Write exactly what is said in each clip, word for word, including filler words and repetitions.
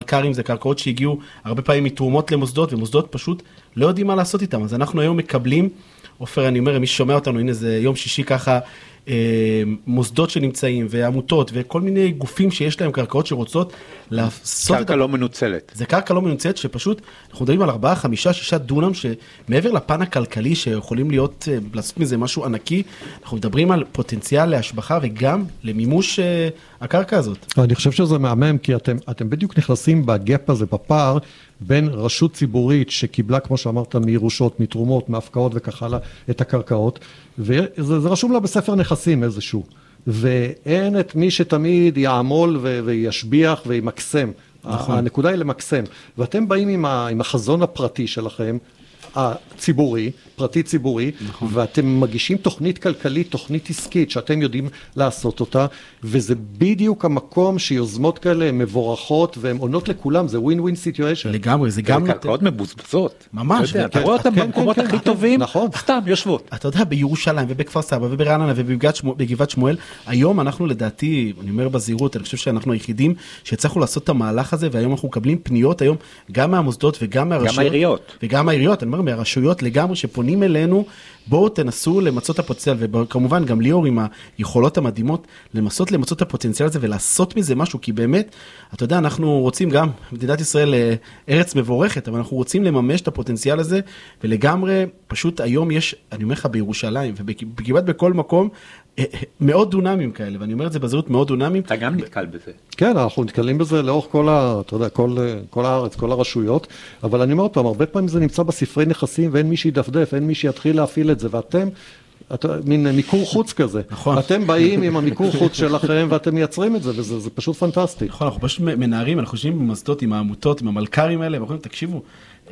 מלכ"רים זה קרקעות שהגיעו הרבה פעמים מתרומות למוסדות, ומוסדות פשוט לא יודעים מה לעשות איתם. אז אנחנו היום מקבלים, עופר, אני אומר, מי ששומע אותנו, הנה זה יום שישי ככה, מוסדות שנמצאים ועמותות וכל מיני גופים שיש להם קרקעות שרוצות לעשות קרקע לא מנוצלת. זה קרקע לא מנוצלת שפשוט, אנחנו מדברים על ארבעה, חמישה, שישה דונם שמעבר לפן הכלכלי שיכולים להיות, לעשות מזה משהו ענקי, אנחנו מדברים על פוטנציאל להשבחה וגם למימוש הקרקע הזאת. אני חושב שזה מהמם כי אתם, אתם בדיוק נכנסים בגאפ הזה, בפער, בין רשות ציבורית שקיבלה, כמו שאמרת, מירושות, מתרומות, מהפקעות וכך הלאה, את הקרקעות, וזה זה רשום לה בספר נכסים איזשהו, ואין את מי שתמיד יעמול ו- וישביח וימקסם. נכון. הנקודה היא למקסם, ואתם באים עם, ה- עם החזון הפרטי שלכם, הציבורי, פרטי ציבורי, נכון. ואתם מגישים תוכנית כלכלית, תוכנית עסקית, שאתם יודעים לעשות אותה, וזה בדיוק המקום שיוזמות כאלה מבורכות, והן עונות לכולם, זה ווין ווין סיטואשן. לגמרי, זה גם... קרקעות מבוזבזות. ממש. אתה רואה אותם במקומות הכי טובים, סתם יושבות. אתה יודע, בירושלים ובכפר סבא וברעננה ובגבעת שמואל, היום אנחנו לדעתי, אני אומר בזהירות, אני חושב שאנחנו היחידים שהצלחנו לעשות את המהלך הזה, והיום אנחנו מקבלים פניות היום, גם מהמוסדות וגם מהרשויות. גם העיריות. וגם העיריות, אני אומר, מהרשויות לגמרי שפונים אלינו, בואו תנסו למצות את הפוטנציאל, וכמובן גם ליאור עם היכולות המדהימות, לנסות למצות את הפוטנציאל הזה ולעשות מזה משהו, כי באמת, אתה יודע, אנחנו רוצים גם, מדינת ישראל ארץ מבורכת, אבל אנחנו רוצים לממש את הפוטנציאל הזה, ולגמרי, פשוט היום יש, אני אומר לך, בירושלים, וכמעט בכל מקום, מאות דונמים כאלה, ואני אומר את זה בזהות, מאות דונמים. אתה גם נתקל בזה. כן, אנחנו נתקלים בזה לאורך כל, ה, אתה יודע, כל, כל הארץ, כל הרשויות, אבל אני אומר פעם, הרבה פעמים זה נמצא בספרי נכסים, ואין מי שידפדף, אין מי שיתחיל להפעיל את זה, ואתם, אתה, מין מיקור חוץ כזה. נכון. אתם באים עם המיקור חוץ שלכם, ואתם מייצרים את זה, וזה זה פשוט פנטסטי. נכון, אנחנו פשוט מנערים, אנחנו חושבים במוסדות, עם העמותות, עם המלכ"רים האלה, ואנחנו תקשיבו,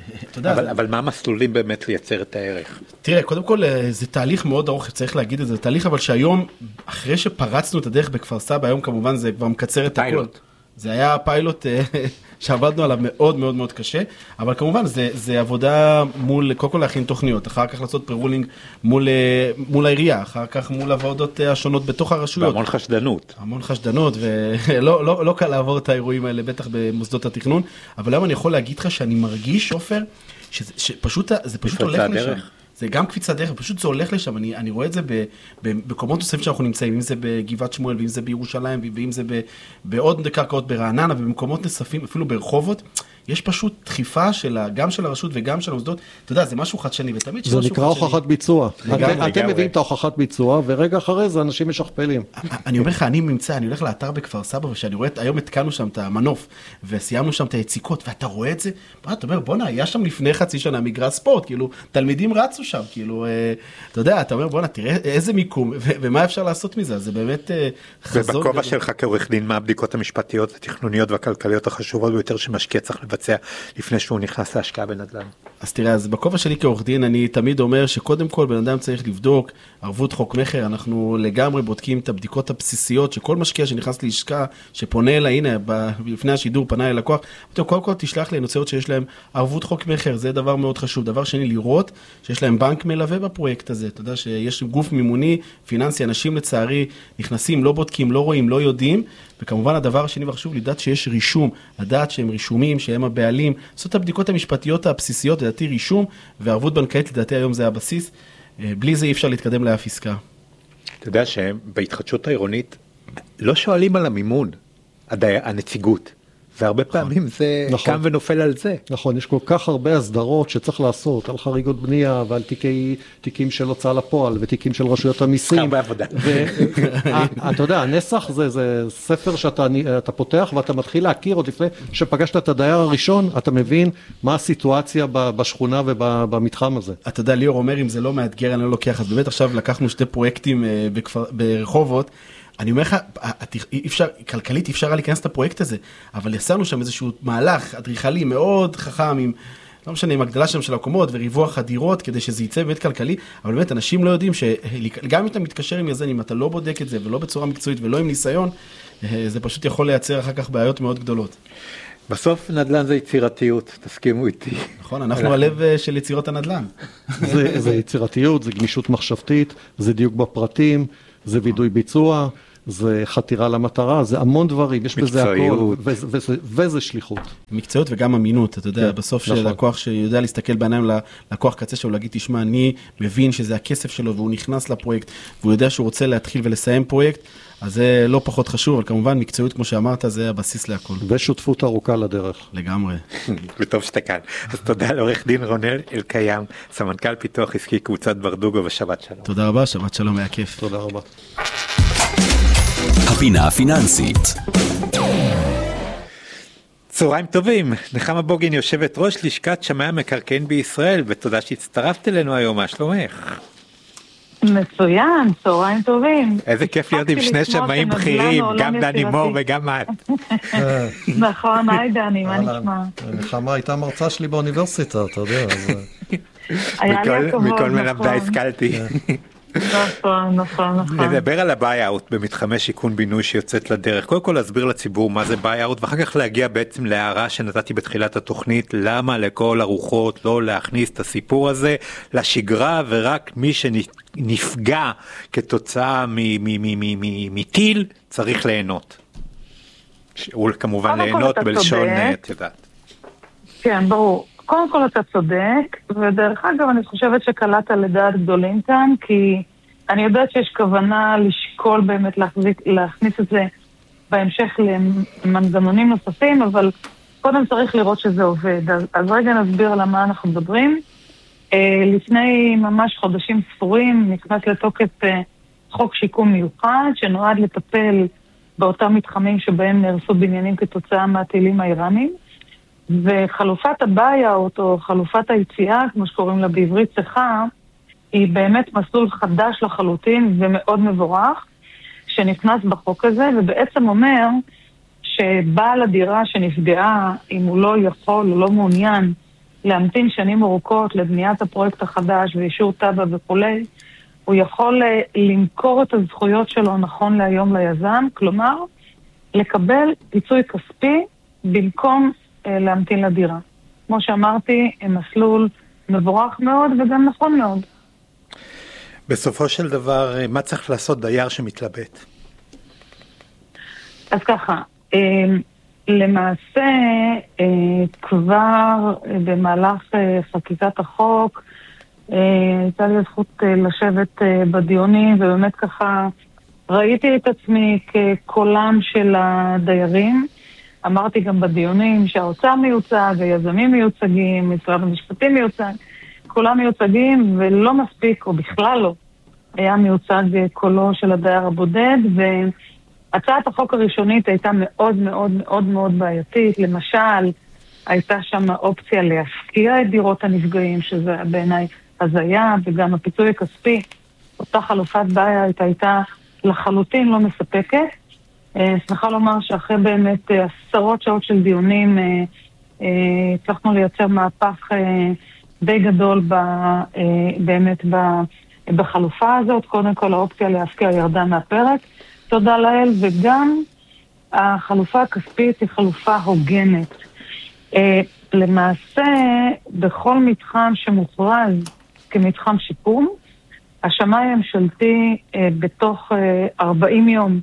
אבל, אבל מה המסלולים באמת לייצר את הערך? תראה, קודם כל, זה תהליך מאוד ארוך, צריך להגיד את זה, זה תהליך, אבל שהיום, אחרי שפרצנו את הדרך בכפר סבא, היום כמובן זה כבר מקצר את הכל. זה היה פיילוט שעבדנו עליו מאוד מאוד מאוד קשה, אבל כמובן זה, זה עבודה מול, קודם כל להכין תוכניות, אחר כך לעשות פרולינג מול, מול העירייה, אחר כך מול הוועדות השונות בתוך הרשויות. והמון חשדנות. המון חשדנות, ולא לא, לא קל לעבור את האירועים האלה, בטח במוסדות התכנון, אבל היום אני יכול להגיד לך שאני מרגיש, עופר, שזה, שפשוט, זה פשוט הולך לשם. זה גם קפיצה דרך, פשוט זה הולך לשם, אני, אני רואה את זה במקומות נוספים שאנחנו נמצאים, אם זה בגבעת שמואל, ואם זה בירושלים, ואם זה בעוד קרקעות ברעננה, ובמקומות נוספים, אפילו ברחובות, יש פשוט דחיפה של, גם של הרשות וגם של המוסדות, אתה יודע, זה משהו חדשני, ותמיד זה נקרא הוכחת ביצוע. אתם מביאים את ההוכחת ביצוע, ורגע אחרי זה אנשים משכפלים. אני אומר לך, אני ממצא, אני הולך לאתר בכפר סבא, ושאני רואה, היום התקנו שם את המנוף, וסיימנו שם את היציקות, ואתה רואה את זה, אתה אומר, בונה, היה שם לפני חצי שנה מגרש ספורט, כאילו, תלמידים רצו שם, כאילו, אתה יודע, אתה אומר, בונה, תראה איזה מיקום, ומה אפשר לעשות מזה? זה באמת חזון. ובכובע שלך כעורך דין, מה הבדיקות המשפטיות, התכנוניות והכלכליות החשובות ביותר שמשקיע צריך לבצע לפני שהוא נכנס להשקעה בנדל"ן? אז תראה, אז בכובע שלי כעורך דין, אני תמיד אומר שקודם כל בן אדם צריך לבדוק ערבות חוק מחר, אנחנו לגמרי בודקים את הבדיקות הבסיסיות, שכל משקיע שנכנס להשקעה, שפונה אליי, הנה, ב- לפני השידור פנה אל לקוח, קודם כל תשלח לי נוצאות שיש להם ערבות חוק מחר, זה דבר מאוד חשוב. דבר שני, לראות שיש להם בנק מלווה בפרויקט הזה, אתה יודע שיש גוף מימוני, פיננסי, אנשים לצערי נכנסים, לא בודקים, לא רואים, לא יודעים, וכמובן הדבר השני והחשוב, לדעת שיש רישום, לדעת שהם רישומים, שהם הבעלים, לעשות את הבדיקות המשפטיות הבסיסיות, לדעתי רישום, וערבות בנקאית, לדעתי היום זה הבסיס, בלי זה אי אפשר להתקדם לאף עסקה. אתה יודע שבהתחדשות העירונית לא שואלים על המימון, הנציגות, והרבה פעמים זה נכון. קם ונופל על זה. נכון, יש כל כך הרבה הסדרות שצריך לעשות, על חריגות בנייה ועל תיקי, תיקים של הוצאה לפועל ותיקים של רשויות המיסים. הרבה עבודה. אתה יודע, הנסח זה, זה ספר שאתה אתה פותח ואתה מתחיל להכיר עוד לפני שפגשת את הדייר הראשון, אתה מבין מה הסיטואציה בשכונה ובמתחם הזה. אתה יודע, ליאור אומר, אם זה לא מאתגר, אני לא לוקח, אז באמת עכשיו לקחנו שתי פרויקטים בכפר, ברחובות, אני אומר לך, אפשר, כלכלית אפשר להיכנס את הפרויקט הזה, אבל יצרנו שם איזשהו מהלך אדריכלי מאוד חכם, עם, לא משנה, עם הגדלה שם של הקומות וריווח הדירות, כדי שזה יצא באמת כלכלי, אבל באמת אנשים לא יודעים שגם אם אתה מתקשר עם יזן, אם אתה לא בודק את זה, ולא בצורה מקצועית ולא עם ניסיון, זה פשוט יכול לייצר אחר כך בעיות מאוד גדולות. בסוף נדל"ן זה יצירתיות, תסכימו איתי. נכון, אנחנו הלב של יצירות הנדל"ן. זה, זה יצירתיות, זה גמישות מחשבתית, זה דיוק בפרטים, זה וידוי ביצוע, זה חתירה למטרה, זה המון דברים, יש בזה הכל, וזה שליחות. מקצועיות וגם אמינות, אתה יודע, בסוף של לקוח שיודע להסתכל בעיניים ללקוח קצה שלו, להגיד, תשמע, אני מבין שזה הכסף שלו, והוא נכנס לפרויקט, והוא יודע שהוא רוצה להתחיל ולסיים פרויקט, אז זה לא פחות חשוב, אבל כמובן מקצועיות, כמו שאמרת, זה הבסיס להכל. ושותפות ארוכה לדרך. לגמרי. וטוב שאתה כאן. אז תודה לעורך דין רונן אלקיים, סמנכ"ל פיתוח עסקי קבוצת ברדוגו, ושבת שלום. תודה רבה, שבת שלום, היה כיף. תודה רבה. הפינה הפיננסית. צהריים טובים, נחמה בוגין יושבת ראש לשכת שמאי המקרקעין בישראל, ותודה שהצטרפת אלינו היום, מה שלומך? מצוין, צהריים טובים. איזה כיף להיות עם שני שמאים בכירים, גם דני מור וגם את. נכון, היי דני, מה נשמע? נחמה הייתה מרצה שלי באוניברסיטה, אתה יודע. מכל מלמדה השכלתי. נכון, נכון, נכון. נדבר על הביי-אוט במתחמי שיכון בינוי שיוצאת לדרך. קודם כל להסביר לציבור מה זה ביי-אוט, ואחר כך להגיע בעצם להערה שנתתי בתחילת התוכנית, למה לכל הרוחות לא להכניס את הסיפור הזה לשגרה, ורק מי שנפגע כתוצאה מטיל צריך ליהנות. הוא כמובן ליהנות בלשון, את יודעת. כן, ברור. קודם כל אתה צודק, ודרך אגב אני חושבת שקלעת לדעת גדולים כאן, כי אני יודעת שיש כוונה לשקול באמת להחזיק, להכניס את זה בהמשך למנגנונים נוספים, אבל קודם צריך לראות שזה עובד. אז, אז רגע נסביר על מה אנחנו מדברים. אה, לפני ממש חודשים ספורים נכנס לתוקף אה, חוק שיקום מיוחד, שנועד לטפל באותם מתחמים שבהם נהרסו בניינים כתוצאה מהטילים האיראנים, וחלופת הביי-אוט או חלופת היציאה, כמו שקוראים לה בעברית צחה, היא באמת מסלול חדש לחלוטין ומאוד מבורך, שנכנס בחוק הזה, ובעצם אומר שבעל הדירה שנפגעה, אם הוא לא יכול או לא מעוניין להמתין שנים ארוכות לבניית הפרויקט החדש ואישור טבע וכולי, הוא יכול למכור את הזכויות שלו נכון להיום ליזם, כלומר, לקבל פיצוי כספי במקום להמתין לדירה. כמו שאמרתי, מסלול מבורך מאוד וגם נכון מאוד. בסופו של דבר, מה צריך לעשות דייר שמתלבט? אז ככה, למעשה כבר במהלך חקיקת החוק, הייתה לי הזכות לשבת בדיונים, ובאמת ככה ראיתי את עצמי כקולם של הדיירים. אמרתי גם בדיונים שהאוצר מיוצג, היזמים מיוצגים, משרד המשפטים מיוצג, כולם מיוצגים ולא מספיק, או בכלל לא, היה מיוצג קולו של הדייר הבודד, והצעת החוק הראשונית הייתה מאוד מאוד מאוד מאוד בעייתית. למשל, הייתה שם אופציה להפקיע את דירות הנפגעים, שזה בעיניי הזיה, וגם הפיצוי הכספי, אותה חלופת בעיה הייתה לחלוטין לא מספקת. שמחה לומר שאחרי באמת עשרות שעות של דיונים הצלחנו לייצר מהפך די גדול באמת בחלופה הזאת. קודם כל האופציה להפקיע ירדה מהפרק, תודה לאל, וגם החלופה הכספית היא חלופה הוגנת. למעשה בכל מתחם שמוכרז כמתחם שיקום, השמאי הממשלתי בתוך ארבעים יום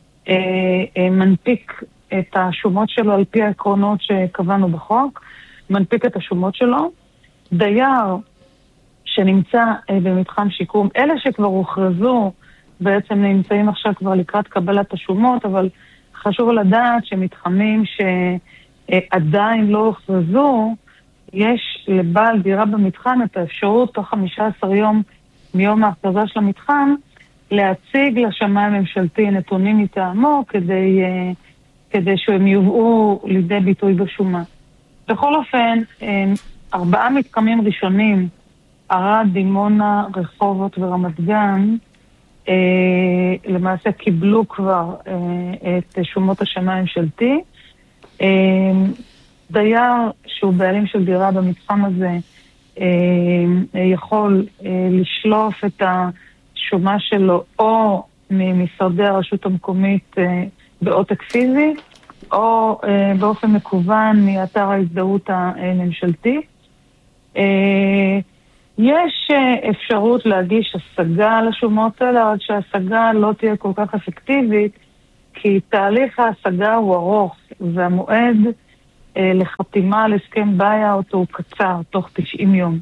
מנפיק את השומות שלו על פי העקרונות שקבענו בחוק, מנפיק את השומות שלו. דייר שנמצא במתחם שיקום, אלה שכבר הוכרזו בעצם נמצאים עכשיו כבר לקראת קבלת השומות, אבל חשוב לדעת שמתחמים שעדיין לא הוכרזו, יש לבעל דירה במתחם את האפשרות תוך חמישה עשר יום מיום ההכרזה של המתחם, להציג לשמאי הממשלתי נתונים מטעמו כדי, כדי שהם יובאו לידי ביטוי בשומה. בכל אופן, ארבעה מתחמים ראשונים, ערד, דימונה, רחובות ורמת גן, למעשה קיבלו כבר את שומות השמאי הממשלתי. דייר שהוא בעלים של דירה במתחם הזה יכול לשלוף את ה... שומה שלו או ממשרדי הרשות המקומית בעותק פיזי, או באופן מקוון מאתר ההזדהות הממשלתי. יש אפשרות להגיש השגה על השומות האלה, רק שההשגה לא תהיה כל כך אפקטיבית, כי תהליך ההשגה הוא ארוך, והמועד אה, לחתימה על הסכם ביי-אוט הוא קצר, תוך תשעים יום.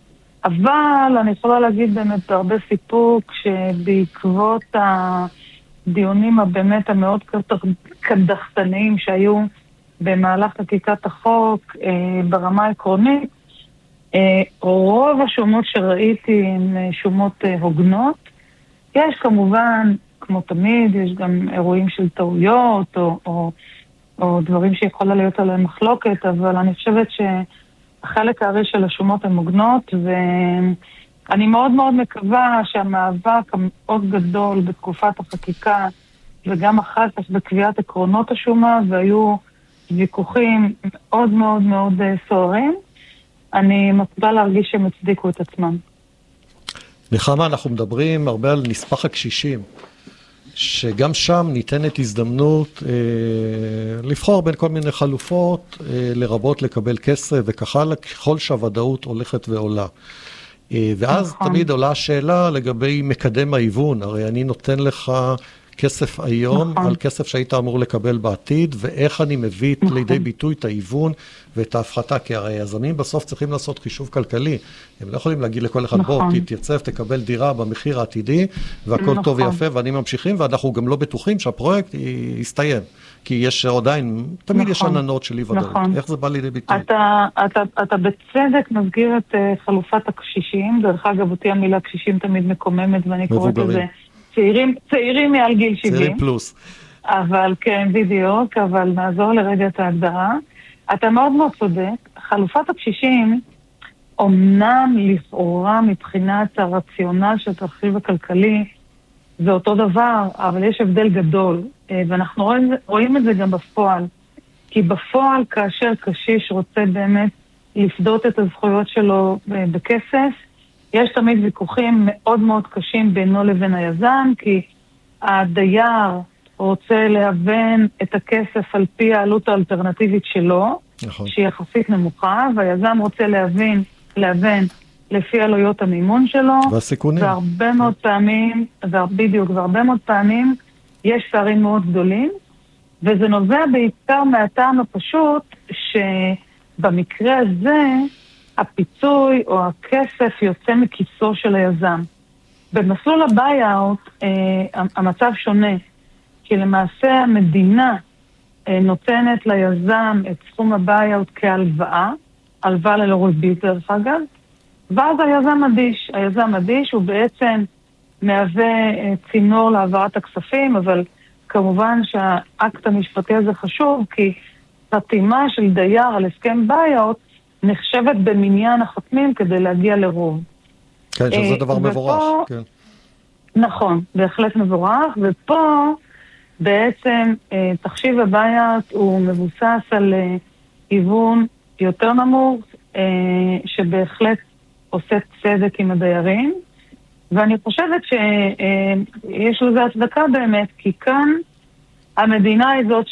אבל אני יכולה להגיד באמת בהרבה סיפוק, שבעקבות הדיונים הבאמת המאוד קדחתניים שהיו במהלך חקיקת החוק אה, ברמה העקרונית, אה, רוב השומות שראיתי הן שומות אה, הוגנות. יש כמובן, כמו תמיד, יש גם אירועים של טעויות או, או, או דברים שיכולה להיות עליהם מחלוקת, אבל אני חושבת שהחלק הארי של השומות הן הוגנות, ואני מאוד מאוד מקווה שהמאבק המאוד גדול בתקופת החקיקה וגם אחר כך בקביעת עקרונות השומה, והיו ויכוחים מאוד מאוד מאוד סוערים, אני מצביעה להרגיש שהם הצדיקו את עצמם. נחמה, אנחנו מדברים הרבה על נספח הקשישים, שגם שם ניתנת הזדמנות אה, לבחור בין כל מיני חלופות, אה, לרבות לקבל כסף וככה, ככל שהוודאות הולכת ועולה. אה, ואז נכון. תמיד עולה השאלה לגבי מקדם ההיוון, הרי אני נותן לך כסף היום נכון. על כסף שהיית אמור לקבל בעתיד, ואיך אני מביא נכון. לידי ביטוי את ההיוון ואת ההפחתה, כי הרי היזמים בסוף צריכים לעשות חישוב כלכלי, הם לא יכולים להגיד לכל אחד נכון. בוא, תתייצב, תקבל דירה במחיר העתידי, והכל נכון. טוב ויפה, ואני ממשיכים, ואנחנו גם לא בטוחים שהפרויקט יסתיים, כי יש עדיין, תמיד נכון. יש עננות של אי ודאות, נכון. איך זה בא לידי ביטוי? אתה, אתה, אתה בצדק מזכיר את uh, חלופת הקשישים, דרך אגב אותי המילה קשישים תמיד מקוממת, ואני קוראת לזה צעירים, צעירים מעל גיל שבעים. צעירים פלוס. אבל כן, בדיוק, אבל נעזור לרגע את ההגדרה. אתה מאוד מאוד צודק. חלופת הקשישים, אומנם לכאורה מבחינת הרציונל של התרחיב הכלכלי, זה אותו דבר, אבל יש הבדל גדול. ואנחנו רואים, רואים את זה גם בפועל. כי בפועל, כאשר קשיש רוצה באמת לפדות את הזכויות שלו בכסף, יש תמיד ויכוחים מאוד מאוד קשים בינו לבין היזם, כי הדייר רוצה להוון את הכסף על פי העלות האלטרנטיבית שלו, נכון. שהיא יחסית נמוכה, והיזם רוצה להבין, להוון לפי עלויות המימון שלו. והסיכונים. והרבה מאוד פעמים, בדיוק, והרבה מאוד פעמים יש פערים מאוד גדולים, וזה נובע בעיקר מהטעם הפשוט, שבמקרה הזה, הפיצוי או הכסף יוצא מכיסו של היזם. במסלול הביי-אוט אה, המצב שונה, כי למעשה המדינה אה, נותנת ליזם את סכום הביי-אוט כהלוואה, הלוואה ללא ריבית דרך אגב, ואז היזם אדיש. היזם אדיש הוא בעצם מהווה אה, צינור להעברת הכספים, אבל כמובן שהאקט המשפטי הזה חשוב, כי חתימה של דייר על הסכם ביי-אוט נחשבת במניין החתמים כדי להגיע לרוב. כן, שזה דבר ופה, מבורך. כן. נכון, בהחלט מבורך, ופה בעצם תחשיב הביי-אוט הוא מבוסס על היוון יותר נמוך, שבהחלט עושה צדק עם הדיירים, ואני חושבת שיש לזה הצדקה באמת, כי כאן המדינה היא זאת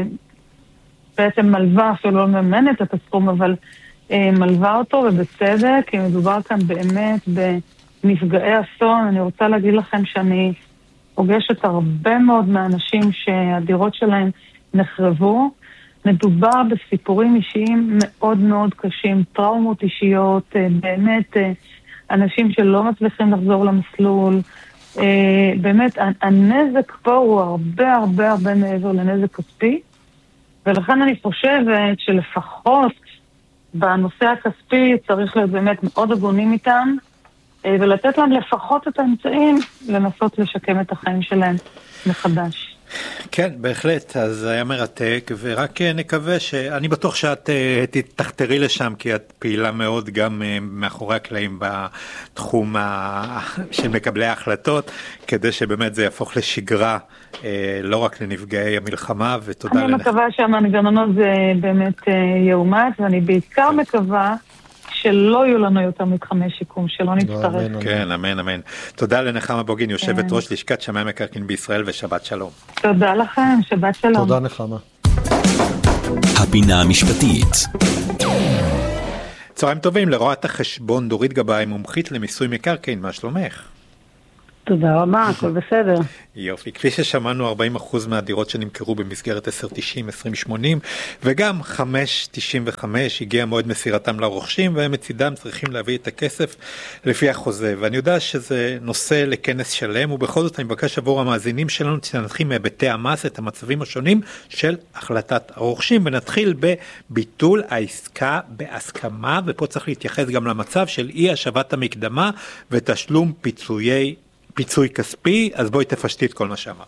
שבעצם מלווה, אפילו לא מממנת את הסכום, אבל מלווה אותו, ובצדק, כי מדובר כאן באמת בנפגעי אסון. אני רוצה להגיד לכם שאני פוגשת הרבה מאוד מהאנשים שהדירות שלהם נחרבו. מדובר בסיפורים אישיים מאוד מאוד קשים, טראומות אישיות, באמת אנשים שלא מצליחים לחזור למסלול. באמת, הנזק פה הוא הרבה הרבה הרבה מעבר לנזק כספי, ולכן אני חושבת שלפחות בנושא הכספי צריך להיות באמת מאוד הגונים איתם, ולתת להם לפחות את האמצעים לנסות לשקם את החיים שלהם מחדש. כן, בהחלט, אז היה מרתק, ורק נקווה שאני בטוח שאת תחתרי לשם, כי את פעילה מאוד גם מאחורי הקלעים בתחום של מקבלי ההחלטות, כדי שבאמת זה יהפוך לשגרה, לא רק לנפגעי המלחמה, ותודה אני לך. מקווה שהמנגנונות זה באמת יאומץ, ואני בעיקר מקווה שלא יהיו לנו יותר מתחמי שיקום, שלא נצטרך. כן, אמן, אמן. תודה לנחמה בוגין, יושבת ראש לשכת שמאי מקרקעין בישראל, ושבת שלום. תודה לכם, שבת שלום. תודה נחמה. הפינה המשפטית. צהריים טובים, לרואת החשבון דורית גבאי, מומחית למיסוי מקרקעין, מה שלומך? תודה רבה, הכל בסדר. יופי, כפי ששמענו, ארבעים אחוז מהדירות שנמכרו במסגרת עשר תשעים, עשרים שמונים, וגם חמש תשעים וחמש הגיע מועד מסירתם לרוכשים, והם מצידם צריכים להביא את הכסף לפי החוזה. ואני יודע שזה נושא לכנס שלם, ובכל זאת אני מבקש עבור המאזינים שלנו, שנתחיל מהיבטי המס, את המצבים השונים של החלטת הרוכשים, ונתחיל בביטול העסקה בהסכמה, ופה צריך להתייחס גם למצב של אי השבת המקדמה, ותשלום פיצויי פיצוי כספי, אז בואי תפשטי את כל מה שאמר.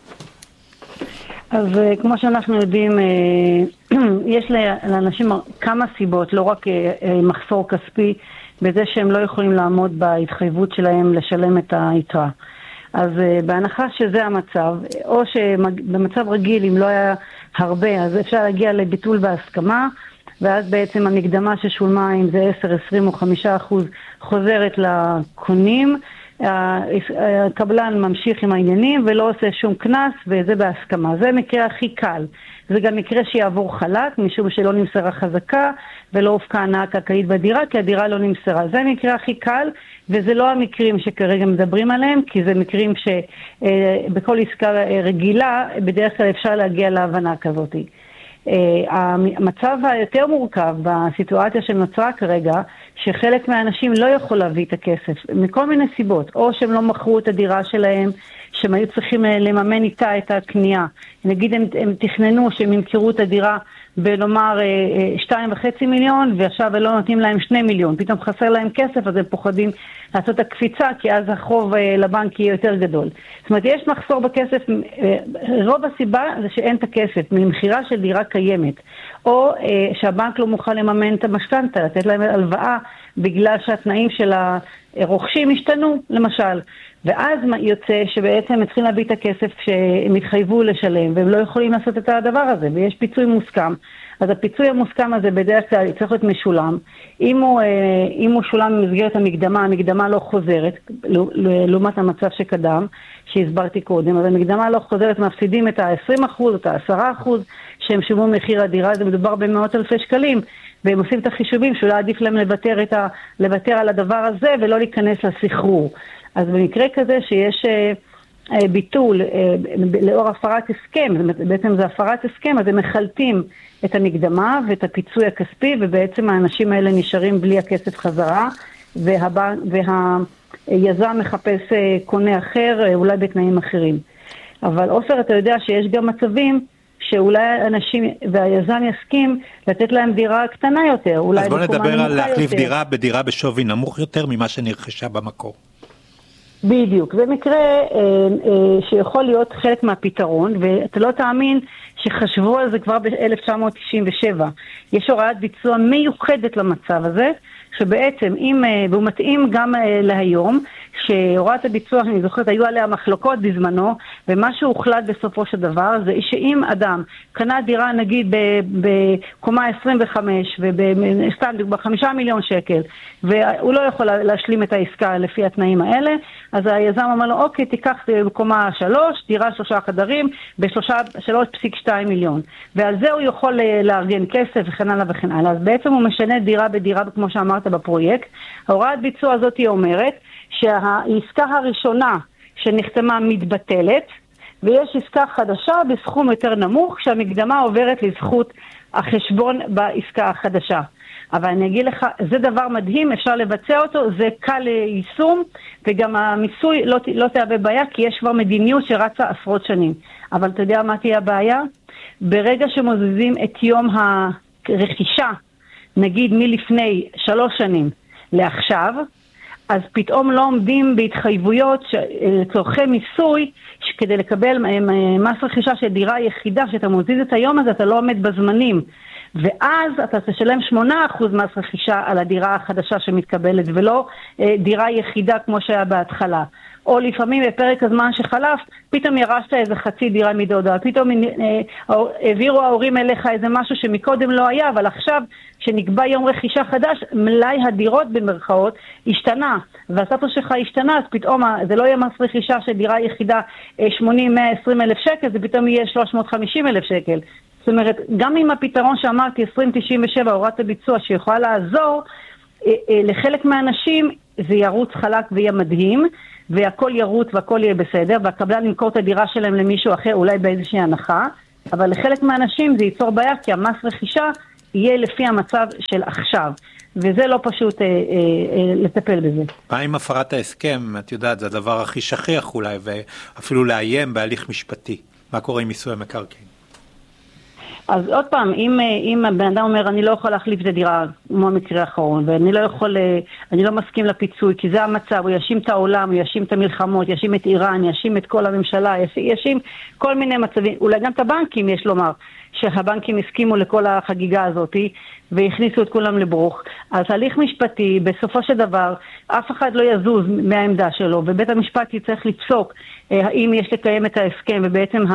אז כמו שאנחנו יודעים, יש לאנשים כמה סיבות, לא רק מחסור כספי, בזה שהם לא יכולים לעמוד בהתחייבות שלהם לשלם את היתרה. אז בהנחה שזה המצב, או שבמצב רגיל, אם לא היה הרבה, אז אפשר להגיע לביטול בהסכמה, ואז בעצם המקדמה ששולמה, אם זה עשר, עשרים או חמישה אחוז, חוזרת לקונים, הקבלן ממשיך עם העניינים ולא עושה שום כנס, וזה בהסכמה. זה מקרה הכי קל. זה גם מקרה שיעבור חלק, משום שלא נמסרה חזקה ולא הופקה הנאה קרקעית בדירה, כי הדירה לא נמסרה. זה מקרה הכי קל, וזה לא המקרים שכרגע מדברים עליהם, כי זה מקרים שבכל עסקה רגילה בדרך כלל אפשר להגיע להבנה כזאת. המצב היותר מורכב בסיטואציה שנוצרה כרגע, שחלק מהאנשים לא יכול להביא את הכסף מכל מיני סיבות, או שהם לא מכרו את הדירה שלהם, שהם היו צריכים לממן איתה את הקנייה. נגיד הם, הם תכננו שהם ימכרו את הדירה בלומר שתיים וחצי מיליון, ועכשיו לא נותנים להם שני מיליון, פתאום חסר להם כסף, אז הם פוחדים לעשות הקפיצה, כי אז החוב לבנק יהיה יותר גדול. זאת אומרת, יש מחסור בכסף, רוב הסיבה זה שאין את הכסף, ממחירה של דירה קיימת, או שהבנק לא מוכן לממן את המשכנתא, לתת להם הלוואה, בגלל שהתנאים של הרוכשים השתנו, למשל. ואז יוצא שבעצם הם צריכים להביא את הכסף שהם התחייבו לשלם, והם לא יכולים לעשות את הדבר הזה, ויש פיצוי מוסכם. אז הפיצוי המוסכם הזה בדרך כלל צריך להיות משולם. אם הוא, אם הוא שולם במסגרת המקדמה, המקדמה לא חוזרת, לעומת המצב שקדם, שהסברתי קודם, אז המקדמה לא חוזרת, מפסידים את ה-עשרים אחוז, את ה-עשרה אחוז, שהם שילמו מחיר הדירה, זה מדובר במאות אלפי שקלים, והם עושים את החישובים שאולי עדיף להם לוותר, את ה, לוותר על הדבר הזה, ולא להיכנס לסחרור. אז במקרה כזה שיש אה, ביטול אה, לאור הפרת הסכם, בעצם זה הפרת הסכם, אז הם מחלטים את המקדמה ואת הפיצוי הכספי, ובעצם האנשים האלה נשארים בלי הכסף חזרה, והבנק, והיזם מחפש אה, קונה אחר, אה, אולי בתנאים אחרים. אבל אופר, אתה יודע שיש גם מצבים שאולי אנשים והיזם יסכים לתת להם דירה קטנה יותר. אולי אז בוא נדבר על להחליף יותר. דירה בדירה בשווי נמוך יותר ממה שנרכשה במקור. בדיוק, זה מקרה אה, אה, שיכול להיות חלק מהפתרון, ואתה לא תאמין שחשבו על זה כבר ב-אלף תשע מאות תשעים ושבע. יש הוראת ביצוע מיוחדת למצב הזה, שבעצם, אם, אה, והוא מתאים גם אה, להיום, שהוראת הביצוע, אני זוכרת, היו עליה מחלוקות בזמנו, ומה שהוחלט בסופו של דבר, זה שאם אדם קנה דירה נגיד בקומה עשרים וחמש, ובסתם בחמישה מיליון שקל, והוא לא יכול להשלים את העסקה לפי התנאים האלה, אז היזם אמר לו, אוקיי, תיקח בקומה שלוש, דירה שלושה חדרים, בשלושה, שלוש פסיק שתיים מיליון. ועל זה הוא יכול לארגן כסף וכן הלאה וכן הלאה. אז בעצם הוא משנה דירה בדירה, כמו שאמרת בפרויקט. ההוראת ביצוע הזאת היא אומרת, שהעסקה הראשונה שנחתמה מתבטלת, ויש עסקה חדשה בסכום יותר נמוך, שהמקדמה עוברת לזכות החשבון בעסקה החדשה. אבל אני אגיד לך, זה דבר מדהים, אפשר לבצע אותו, זה קל ליישום, וגם המיסוי לא, לא תהווה בעיה, כי יש כבר מדיניות שרצה עשרות שנים. אבל אתה יודע מה תהיה הבעיה? ברגע שמוזזים את יום הרכישה, נגיד מלפני שלוש שנים לעכשיו, אז פתאום לא עומדים בהתחייבויות לצורכי מיסוי, שכדי לקבל מס רכישה של דירה יחידה, שאתה מוזיז את היום הזה, אתה לא עומד בזמנים. ואז אתה תשלם שמונה אחוז מס רכישה על הדירה החדשה שמתקבלת, ולא דירה יחידה כמו שהיה בהתחלה. או לפעמים בפרק הזמן שחלף, פתאום ירשת איזה חצי דירה מדודה, פתאום העבירו ההורים אליך איזה משהו שמקודם לא היה, אבל עכשיו שנקבע יום רכישה חדש, מלאי הדירות במרכאות השתנה, והסטטוס שלך השתנה, אז פתאום זה לא יהיה מס רכישה של דירה יחידה שמונים מאה ועשרים אלף שקל, זה פתאום יהיה שלוש מאות וחמישים אלף שקל. זאת אומרת, גם עם הפתרון שאמרתי, עשרים תשעים ושבע, הוראת הביצוע שיכולה לעזור, לחלק מהאנשים זה ירוץ חלק ויהיה מדהים, והכל ירוץ והכל יהיה בסדר, והקבלן ימכור את הדירה שלהם למישהו אחר, אולי באיזושהי הנחה, אבל לחלק מהאנשים זה ייצור בעיה, כי המס רכישה יהיה לפי המצב של עכשיו, וזה לא פשוט אה, אה, אה, לטפל בזה. מה עם הפרת ההסכם? את יודעת, זה הדבר הכי שכיח אולי, ואפילו לאיים בהליך משפטי. מה קורה עם מיסוי המקרקעין? אז עוד פעם, אם, אם הבן אדם אומר, אני לא יכול להחליף את הדירה, כמו המקרה האחרון, ואני לא יכול, אני לא מסכים לפיצוי, כי זה המצב, הוא ישים את העולם, הוא ישים את המלחמות, ישים את איראן, ישים את כל הממשלה, ישים כל מיני מצבים, אולי גם את הבנקים יש לומר, שהבנקים הסכימו לכל החגיגה הזאת, והכניסו את כולם לברוך. אז הליך משפטי, בסופו של דבר, אף אחד לא יזוז מהעמדה שלו, ובית המשפט יצטרך לפסוק האם יש לקיים את ההסכם, ובעצם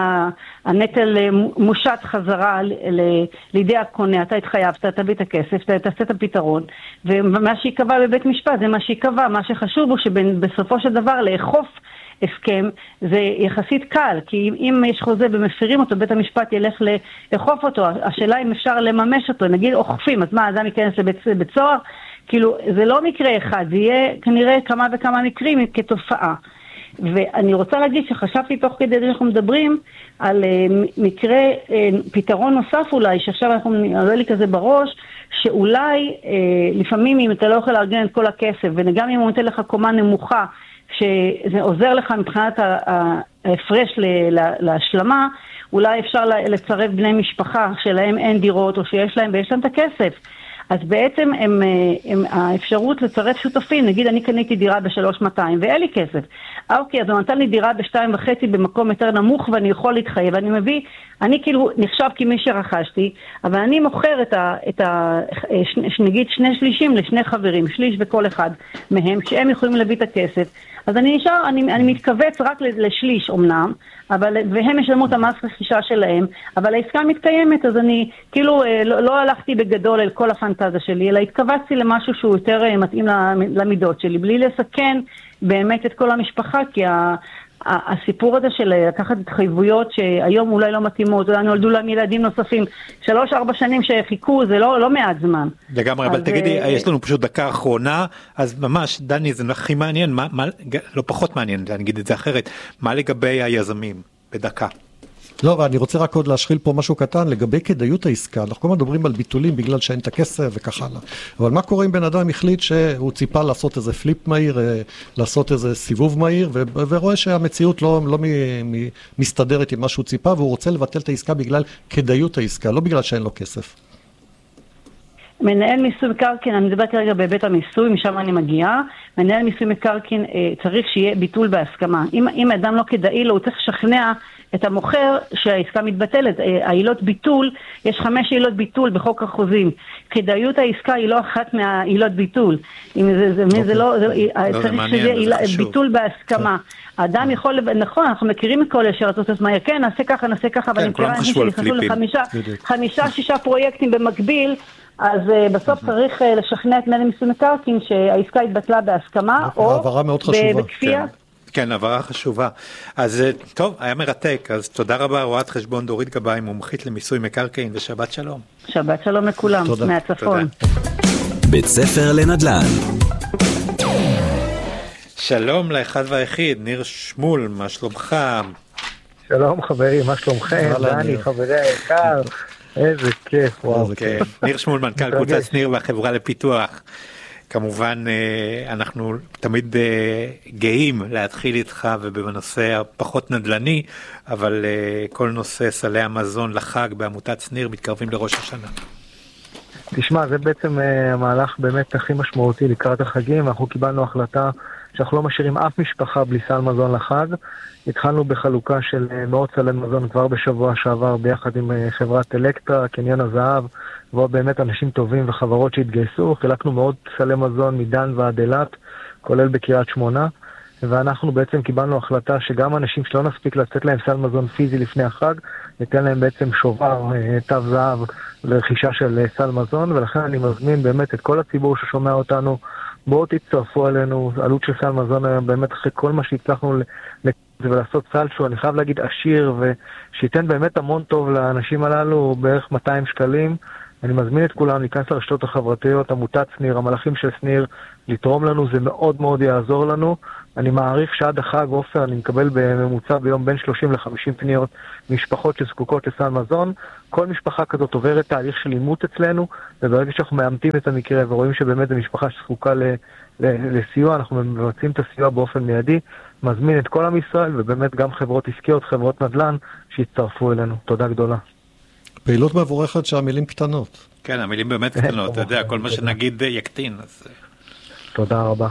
הנטל מושת חזרה לידי הקונה, אתה התחייבת, תביא את הכסף, תעשה את הפתרון, ומה שיקבע בבית משפט זה מה שיקבע, מה שחשוב הוא שבסופו של דבר לאכוף הסכם זה יחסית קל, כי אם יש חוזה ומפרים אותו, בית המשפט ילך לאכוף אותו, השאלה אם אפשר לממש אותו, נגיד אוכפים, אז מה, אדם ייכנס לבית סוהר? כאילו, זה לא מקרה אחד, זה יהיה כנראה כמה וכמה מקרים כתופעה. ואני רוצה להגיד שחשבתי תוך כדי שאנחנו מדברים על מקרה, פתרון נוסף אולי, שעכשיו אנחנו נראה לי כזה בראש, שאולי לפעמים אם אתה לא יכול לארגן את כל הכסף, וגם אם הוא נותן לך קומה נמוכה, שזה עוזר לך מבחינת ההפרש להשלמה, אולי אפשר לצרף בני משפחה שלהם אין דירות או שיש להם ויש להם את הכסף. אז בעצם הם, הם, האפשרות לצרף שותפים, נגיד אני קניתי דירה ב-שלוש מאתיים ואין לי כסף. אה, אוקיי, אז הוא נתן לי דירה ב-שתיים וחצי במקום יותר נמוך ואני יכול להתחייב, אני מביא, אני כאילו נחשב כמי שרכשתי, אבל אני מוכר את ה, את ה, ש, נגיד שני שלישים לשני חברים, שליש בכל אחד מהם, שהם יכולים להביא את הכסף. אז אני נשאר, אני, אני מתכווץ רק לשליש אומנם, אבל, והם ישלמו את המס רכישה שלהם, אבל העסקה מתקיימת, אז אני כאילו לא, לא הלכתי בגדול אל כל הפנטזיה שלי, אלא התכווצתי למשהו שהוא יותר מתאים למידות שלי, בלי לסכן באמת את כל המשפחה, כי ה, הסיפור הזה של לקחת התחייבויות שהיום אולי לא מתאימות, אולי נולדו להם ילדים נוספים, שלוש, ארבע שנים שחיכו, זה לא, לא מעט זמן. לגמרי, אבל תגידי, יש לנו פשוט דקה אחרונה, אז ממש, דני, זה הכי מעניין, מה, מה, לא פחות מעניין, אני אגיד את זה אחרת, מה לגבי היזמים, בדקה? לא, ואני רוצה רק עוד להשחיל פה משהו קטן, לגבי כדאיות העסקה, אנחנו כל הזמן מדברים על ביטולים בגלל שאין את הכסף וכך הלאה. אבל מה קורה אם בן אדם החליט שהוא ציפה לעשות איזה פליפ מהיר, לעשות איזה סיבוב מהיר, ו- ורואה שהמציאות לא, לא מ- מ- מסתדרת עם מה שהוא ציפה, והוא רוצה לבטל את העסקה בגלל כדאיות העסקה, לא בגלל שאין לו כסף. מנהל מיסוי מקרקעין, אני מדבר כרגע בבית המיסוי, משם אני מגיעה, מנהל מיסוי מקרקעין אה, צריך שיהיה ביטול בהסכמה. אם, אם אדם לא כדאי לו, הוא צריך לשכנע את המוכר שהעסקה מתבטלת. אה, העילות ביטול, יש חמש עילות ביטול בחוק החוזים. כדאיות העסקה היא לא אחת מהעילות ביטול. אם זה, זה, okay. זה לא, זה, לא, צריך זה שזה עילה, זה ביטול בהסכמה. Okay. האדם יכול, נכון, אנחנו מכירים את כל ישרתות את מהר, כן, נעשה ככה, נעשה ככה, אבל אני מכירה אנשים שנכנסו לחמישה, חמישה, שישה פרויקטים במקביל, אז uh, בסוף צריך uh, לשכנע את מנהל מיסוי מקרקעין שהעסקה התבטלה בהסכמה או בכפייה. כן, כן, הבהרה חשובה. אז טוב, היה מרתק, אז תודה רבה, רואת חשבון דורית גבאי, מומחית למיסוי מקרקעין, ושבת שלום. שבת שלום לכולם, תודה. מהצפון. תודה. בית ספר לנדל"ן. שלום לאחד והיחיד, ניר שמול, מה שלומך? שלום חברים, מה שלומכם? דני, חברי היקר. איזה כיף, וואו. כן. ניר שמול, מנכ"ל קבוצת ניר והחברה לפיתוח. כמובן, אנחנו תמיד גאים להתחיל איתך ובנושא הפחות נדל"ני, אבל כל נושא סלי המזון לחג בעמותת ניר מתקרבים לראש השנה. תשמע, זה בעצם המהלך באמת הכי משמעותי לקראת החגים, ואנחנו קיבלנו החלטה שאנחנו לא משאירים אף משפחה בלי סל מזון לחג. התחלנו בחלוקה של מאות סלי מזון כבר בשבוע שעבר ביחד עם חברת אלקטרה, קניון הזהב, ועוד באמת אנשים טובים וחברות שהתגייסו. חילקנו מאות סלי מזון מדן ועד אילת, כולל בקריית שמונה, ואנחנו בעצם קיבלנו החלטה שגם אנשים שלא נספיק לתת להם סל מזון פיזי לפני החג, ניתן להם בעצם שובר, תו זהב לרכישה של סל מזון, ולכן אני מזמין באמת את כל הציבור ששומע אותנו, בואו תצטרפו עלינו, עלות של סל מזון היום באמת אחרי כל מה שהצלחנו ולעשות סל שהוא, אני חייב להגיד, עשיר, ושייתן באמת המון טוב לאנשים הללו, בערך מאתיים שקלים, אני מזמין את כולם להיכנס לרשתות החברתיות, עמותת שניר, המלאכים של שניר, לתרום לנו, זה מאוד מאוד יעזור לנו. אני מעריך שעד החג, עופר, אני מקבל בממוצע ביום בין שלושים לחמישים פניות משפחות שזקוקות לסל מזון. כל משפחה כזאת עוברת תהליך של אימות אצלנו, וברגע שאנחנו מאמתים את המקרה ורואים שבאמת זו משפחה שזקוקה ל, ל, לסיוע, אנחנו מבצעים את הסיוע באופן מיידי, מזמין את כל עם ישראל, ובאמת גם חברות עסקיות, חברות נדל"ן, שיצטרפו אלינו. תודה גדולה. פעילות מבורכת שהמילים קטנות. כן, המילים באמת קטנות, אתה יודע, כל מה שנגיד יקטין. תודה רבה.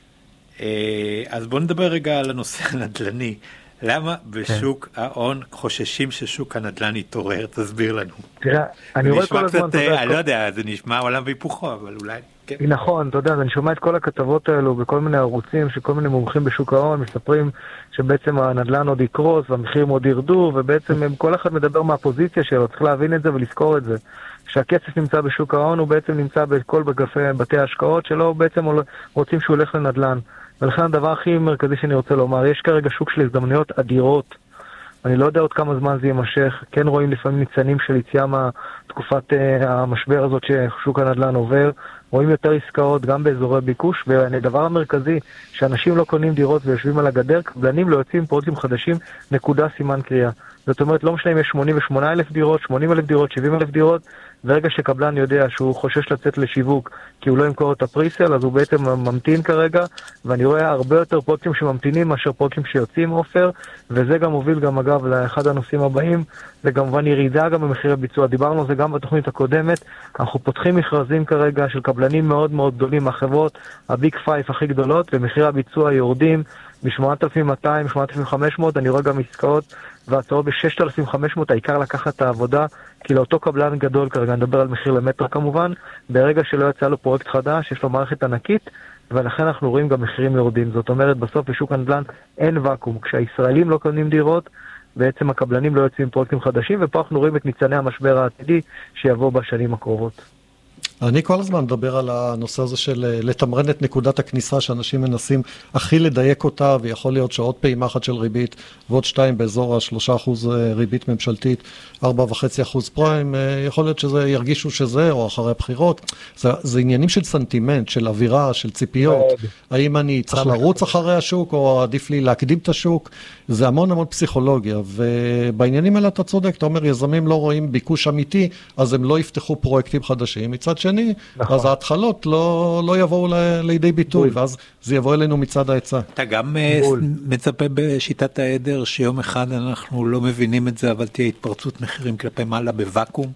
אז בואו נדבר רגע על הנושא הנדל"ני. למה בשוק ההון חוששים ששוק הנדל"ן יתעורר? תסביר לנו. תראה, אני רואה כל הזמן... אני לא יודע, זה נשמע עולם והיפוכו, אבל אולי... נכון, אתה יודע, אני שומע את כל הכתבות האלו בכל מיני ערוצים, שכל מיני מומחים בשוק ההון מספרים שבעצם הנדל"ן עוד יקרוס והמחירים עוד ירדו, ובעצם כל אחד מדבר מהפוזיציה שלו, צריך להבין את זה ולזכור את זה. שהכסף נמצא בשוק ההון, הוא בעצם נמצא בכל בתי ההשקעות שלו, בעצם רוצים שהוא הולך לנדל"ן. ולכן הדבר הכי מרכזי שאני רוצה לומר, יש כרגע שוק של הזדמנויות אדירות. אני לא יודע עוד כמה זמן זה יימשך, כן רואים לפעמים ניצנים של יציאה מהתקופת uh, המשבר הזאת ששוק הנדל"ן עובר, רואים יותר עסקאות גם באזורי ביקוש, והדבר המרכזי, שאנשים לא קונים דירות ויושבים על הגדר, קבלנים לא יוצאים פרויקטים חדשים, נקודה סימן קריאה. זאת אומרת, לא משנה אם יש שמונים ושמונה אלף דירות, שמונים אלף דירות, שבעים אלף דירות, ברגע שקבלן יודע שהוא חושש לצאת לשיווק כי הוא לא ימכור את הפריסל, אז הוא בעצם ממתין כרגע, ואני רואה הרבה יותר פרויקטים שממתינים מאשר פרויקטים שיוצאים עופר, וזה גם מוביל גם אגב לאחד הנושאים הבאים, זה כמובן ירידה גם במחירי ביצוע. דיברנו על זה גם בתוכנית הקודמת, אנחנו פותחים מכרזים כרגע של קבלנים מאוד מאוד גדולים מהחברות, הביג פייב הכי גדולות, ומחירי הביצוע יורדים מ-שמונת אלפים מאתיים, שמונת אלפים וחמש מאות, אני רואה גם עסקאות והצעות ב-ששת אלפים וחמש מאות, העיקר לקחת את העבודה, כי לאותו קבלן גדול, כרגע נדבר על מחיר למטר כמובן, ברגע שלא יצא לו פרויקט חדש, יש לו מערכת ענקית, ולכן אנחנו רואים גם מחירים יורדים. זאת אומרת, בסוף בשוק הנדל"ן אין וקום. כשהישראלים לא קונים דירות, בעצם הקבלנים לא יוצאים פרויקטים חדשים, ופה אנחנו רואים את ניצני המשבר העתידי שיבוא בשנים הקרובות. אני כל הזמן מדבר על הנושא הזה של לתמרן את נקודת הכניסה, שאנשים מנסים הכי לדייק אותה, ויכול להיות שעוד פעימה אחת של ריבית, ועוד שתיים באזור ה-שלושה אחוז ריבית ממשלתית, ארבע וחצי אחוז פריים, יכול להיות שזה ירגישו שזה, או אחרי הבחירות. זה, זה עניינים של סנטימנט, של אווירה, של ציפיות. האם אני צריך לרוץ אחרי השוק, או עדיף לי להקדים את השוק? זה המון המון פסיכולוגיה, ובעניינים האלה אתה צודק, אתה אומר, יזמים לא רואים ביקוש אמיתי, אז הם לא יפתחו פרויקטים חדשים. מצד שני, נכון. אז ההתחלות לא, לא יבואו לידי ביטוי, בול. ואז זה יבוא אלינו מצד ההיצע. אתה גם בול. מצפה בשיטת העדר שיום אחד אנחנו לא מבינים את זה, אבל תהיה התפרצות מחירים כלפי מעלה בוואקום?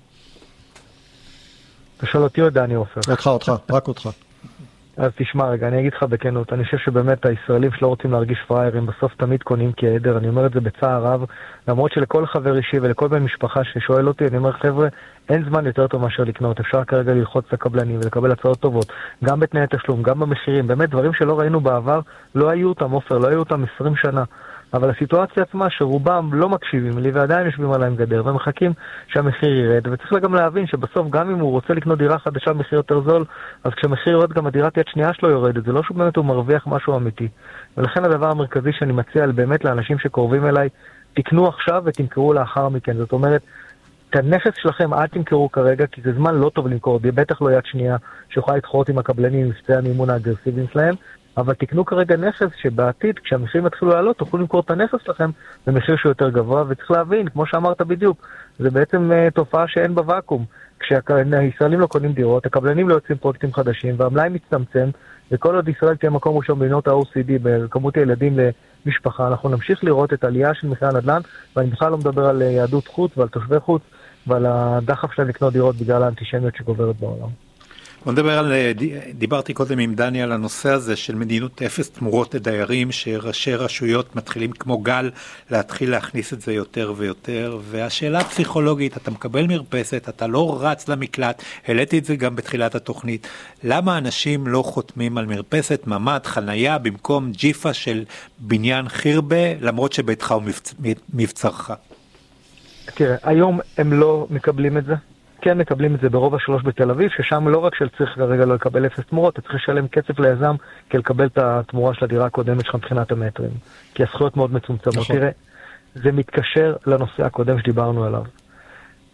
תשאל אותי או דני עופר? אותך, אותך, רק אותך. אז תשמע רגע, אני אגיד לך בכנות, אני חושב שבאמת הישראלים שלא רוצים להרגיש פריירים, בסוף תמיד קונים כעדר, אני אומר את זה בצער רב, למרות שלכל חבר אישי ולכל בן משפחה ששואל אותי, אני אומר חבר'ה, אין זמן יותר טוב מאשר לקנות, אפשר כרגע ללחוץ את הקבלנים ולקבל הצעות טובות, גם בתנאי תשלום, גם במחירים, באמת דברים שלא ראינו בעבר, לא היו אותם עופר, לא היו אותם עשרים שנה. אבל הסיטואציה עצמה שרובם לא מקשיבים לי ועדיין יושבים עליהם גדר ומחכים שהמחיר ירד, וצריך גם להבין שבסוף גם אם הוא רוצה לקנות דירה חדשה במחיר יותר זול, אז כשהמחיר יורד גם הדירת יד שנייה שלו יורדת, זה לא שבאמת הוא מרוויח משהו אמיתי. ולכן הדבר המרכזי שאני מציע באמת לאנשים שקורבים אליי, תקנו עכשיו ותמכרו לאחר מכן. זאת אומרת, את הנכס שלכם אל תמכרו כרגע, כי זה זמן לא טוב למכור, בטח לא יד שנייה שיוכל להתחרות עם הקבלנים עם מבצעי המימון האגרסיביים שלהם, אבל תקנו כרגע נכס שבעתיד, כשהמחירים יתחילו לעלות, תוכלו למכור את הנכס שלכם במחיר שהוא יותר גבוה, וצריך להבין, כמו שאמרת בדיוק, זה בעצם uh, תופעה שאין בוואקום. כשהישראלים לא קונים דירות, הקבלנים לא יוצאים פרויקטים חדשים, והמלאי מצטמצם, וכל עוד ישראל תהיה מקום ראשון במדינות ה-או אי די בכמות הילדים למשפחה, אנחנו נמשיך לראות את העלייה של מחירי הנדל"ן, ואני בכלל לא מדבר על יהדות חוץ ועל תושבי חוץ, ועל הדחף שלהם לקנות דירות בגלל האנטישמיות שגוברת בעולם. בוא נדבר על, דיברתי קודם עם דני על הנושא הזה של מדיניות אפס תמורות לדיירים, שראשי רשויות מתחילים כמו גל להתחיל להכניס את זה יותר ויותר, והשאלה הפסיכולוגית, אתה מקבל מרפסת, אתה לא רץ למקלט, העליתי את זה גם בתחילת התוכנית, למה אנשים לא חותמים על מרפסת, ממד, חנייה, במקום ג'יפה של בניין חירבה, למרות שביתך הוא מבצרך? תראה, היום הם לא מקבלים את זה. כן מקבלים את זה ברוב השלוש בתל אביב, ששם לא רק שצריך כרגע לא לקבל אפס תמורות, אתה צריך לשלם כסף ליזם כדי לקבל את התמורה של הדירה הקודמת שלך מבחינת המטרים, כי הזכויות מאוד מצומצמות. נכון. תראה, זה מתקשר לנושא הקודם שדיברנו עליו.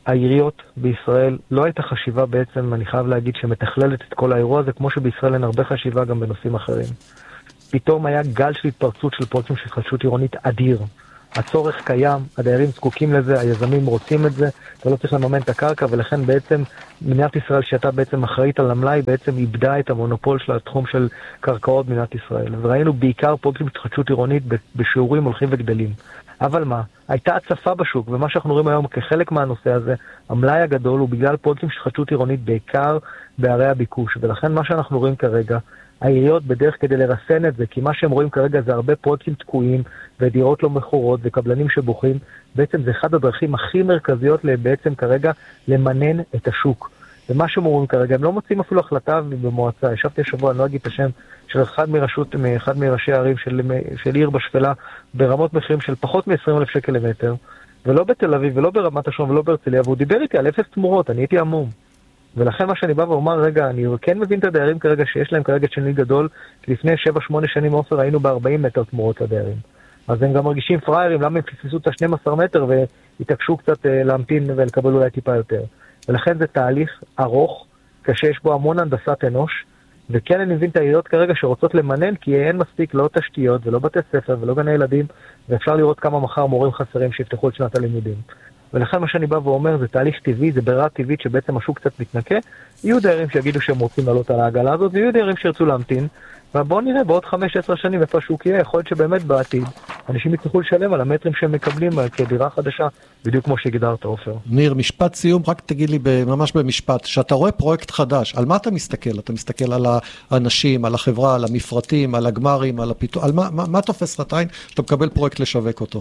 העיריות בישראל לא הייתה חשיבה בעצם, אני חייב להגיד, שמתכללת את כל האירוע הזה, כמו שבישראל אין הרבה חשיבה גם בנושאים אחרים. פתאום היה גל של התפרצות של פרויקטים של התחדשות עירונית אדיר. הצורך קיים, הדיירים זקוקים לזה, היזמים רוצים את זה, אתה לא צריך לממן את הקרקע, ולכן בעצם מדינת ישראל, שאתה בעצם אחראית על המלאי, בעצם איבדה את המונופול של התחום של קרקעות במדינת ישראל. וראינו בעיקר פרויקטים של התחדשות עירונית בשיעורים הולכים וגדלים. אבל מה? הייתה הצפה בשוק, ומה שאנחנו רואים היום כחלק מהנושא הזה, המלאי הגדול הוא בגלל פרויקטים של התחדשות עירונית בעיקר בערי הביקוש, ולכן מה שאנחנו רואים כרגע, העיריות בדרך כדי לרסן את זה, כי מה שהם רואים כרגע זה הרבה פרויקטים תקועים, ודירות לא מכורות, וקבלנים שבוכים, בעצם זה אחד הדרכים הכי מרכזיות בעצם כרגע למנן את השוק. ומה שהם אומרים כרגע, הם לא מוצאים אפילו החלטה במועצה. ישבתי השבוע, אני לא אגיד את השם, של אחד מרשות, אחד מראשי הערים של, של עיר בשפלה, ברמות מחירים של פחות מ-עשרים אלף שקל למטר, ולא בתל אביב, ולא ברמת השרון, ולא בהרצליה, והוא דיבר איתי על אפס תמורות, אני הייתי עמום. ולכן מה שאני בא ואומר, רגע, אני כן מבין את הדיירים כרגע, שיש להם כרגע שני גדול, כי לפני שבע שמונה שנים עופר היינו ב-ארבעים מטר תמורות לדיירים. אז הם גם מרגישים פריירים, למה הם פספסו את ה-שנים עשר מטר והתעקשו קצת להמתין ולקבל אולי טיפה יותר. ולכן זה תהליך ארוך, כשיש בו המון הנדסת אנוש, וכן אני מבין את העיריות כרגע שרוצות למנן, כי אין מספיק לא תשתיות ולא בתי ספר ולא גני ילדים, ואפשר לראות כמה מחר מורים חסרים שיפתחו את שנת הלימודים. ולכן מה שאני בא ואומר, זה תהליך טבעי, זה ברירה טבעית שבעצם השוק קצת מתנקה, יהיו דיירים שיגידו שהם רוצים לעלות על העגלה הזאת, ויהיו דיירים שירצו להמתין, ובואו נראה בעוד חמש עשרה שנים איפה השוק יהיה, יכול להיות שבאמת בעתיד אנשים יצטרכו לשלם על המטרים שהם מקבלים כדירה חדשה, בדיוק כמו שהגדרת, עופר. ניר, משפט סיום, רק תגיד לי ממש במשפט, שאתה רואה פרויקט חדש, על מה אתה מסתכל? אתה מסתכל על האנשים, על החברה, על המפרטים, על הגמרים, על הפיתוח, על מה, מה, מה תופס לך עין שאתה מקבל פרויקט לשווק אותו?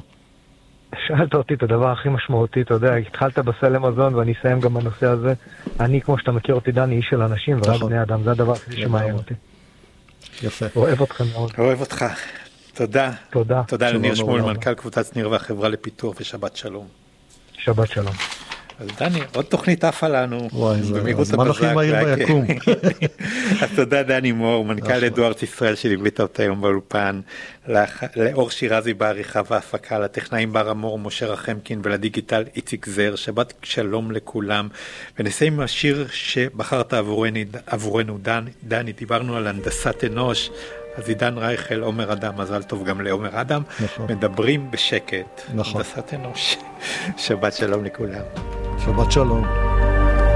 שאלת אותי את הדבר הכי משמעותי, אתה יודע, התחלת בסל מזון ואני אסיים גם בנושא הזה. אני, כמו שאתה מכיר אותי, דני, איש של אנשים ורק בני אדם, זה הדבר הכי שמעניין אותי. יפה. אוהב אותך מאוד. אוהב אותך. תודה. תודה. תודה לניר שמואל, מנכ"ל קבוצת ניר והחברה לפיתוח, ושבת שלום. שבת שלום. אז דני, עוד תוכנית עפה לנו. וואי, זה מה הכי מהיר ביקום. אז תודה דני מור, מנכ"ל אדוארדס ישראל שליווית אותה היום באולפן, לאור שירזי בעריכה והפקה, לטכנאים בר אמור, משה רחמקין, ולדיגיטל איציק זר. שבת שלום לכולם. ונסיים עם השיר שבחרת עבורנו, דני, דיברנו על הנדסת אנוש, אז עידן רייכל, עומר אדם, מזל טוב גם לעומר אדם, נכון. מדברים בשקט, נכון. הנדסת אנוש. שבת שלום לכולם. שבת שלום.